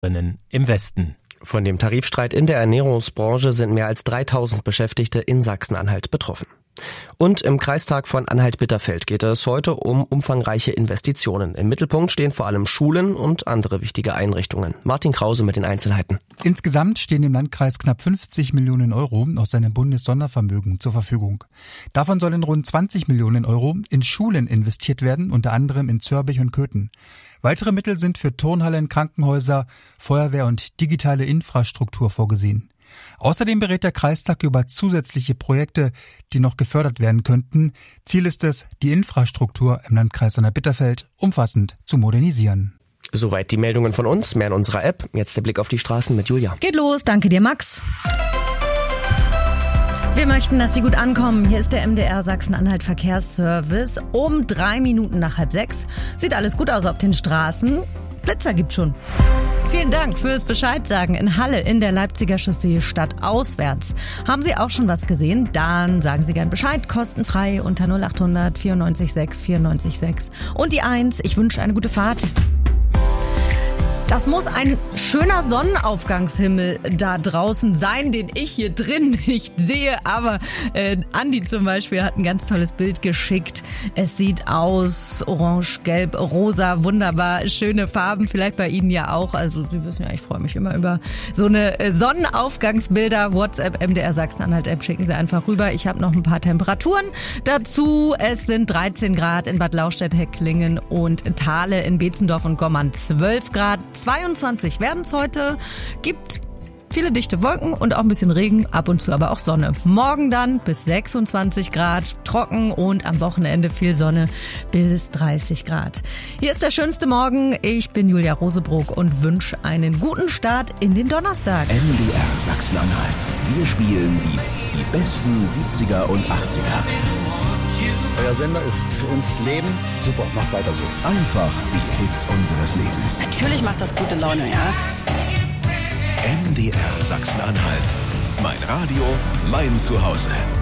im Westen. Von dem Tarifstreit in der Ernährungsbranche sind mehr als 3000 Beschäftigte in Sachsen-Anhalt betroffen. Und im Kreistag von Anhalt-Bitterfeld geht es heute um umfangreiche Investitionen. Im Mittelpunkt stehen vor allem Schulen und andere wichtige Einrichtungen. Martin Krause mit den Einzelheiten. Insgesamt stehen dem Landkreis knapp 50 Millionen Euro aus seinem Bundessondervermögen zur Verfügung. Davon sollen rund 20 Millionen Euro in Schulen investiert werden, unter anderem in Zörbich und Köthen. Weitere Mittel sind für Turnhallen, Krankenhäuser, Feuerwehr und digitale Infrastruktur vorgesehen. Außerdem berät der Kreistag über zusätzliche Projekte, die noch gefördert werden könnten. Ziel ist es, die Infrastruktur im Landkreis Anhalt-Bitterfeld umfassend zu modernisieren. Soweit die Meldungen von uns, mehr in unserer App. Jetzt der Blick auf die Straßen mit Julia. Geht los, danke dir, Max. Wir möchten, dass Sie gut ankommen. Hier ist der MDR Sachsen-Anhalt Verkehrsservice. Um 5 Minuten nach 5:30. Sieht alles gut aus auf den Straßen. Blitzer gibt's schon. Vielen Dank fürs Bescheidsagen. In Halle in der Leipziger Chaussee stadtauswärts. Haben Sie auch schon was gesehen? Dann sagen Sie gern Bescheid. Kostenfrei unter 0800 94 6 94 6. Und die 1. Ich wünsche eine gute Fahrt. Das muss ein schöner Sonnenaufgangshimmel da draußen sein, den ich hier drin nicht sehe. Aber Andi zum Beispiel hat ein ganz tolles Bild geschickt. Es sieht aus orange, gelb, rosa, wunderbar, schöne Farben. Vielleicht bei Ihnen ja auch. Also Sie wissen ja, ich freue mich immer über so eine Sonnenaufgangsbilder. WhatsApp, MDR Sachsen-Anhalt-App schicken Sie einfach rüber. Ich habe noch ein paar Temperaturen dazu. Es sind 13 Grad in Bad Lauchstädt-Hecklingen und Thale in Beetzendorf und Gommern 12 Grad. 22 werden es heute, gibt viele dichte Wolken und auch ein bisschen Regen, ab und zu aber auch Sonne. Morgen dann bis 26 Grad, trocken und am Wochenende viel Sonne bis 30 Grad. Hier ist der schönste Morgen. Ich bin Julia Rosebrook und wünsche einen guten Start in den Donnerstag. MDR Sachsen-Anhalt. Wir spielen die besten 70er und 80er. Euer Sender ist für uns Leben. Super, macht weiter so. Einfach die Hits unseres Lebens. Natürlich macht das gute Laune, ja. MDR Sachsen-Anhalt. Mein Radio, mein Zuhause.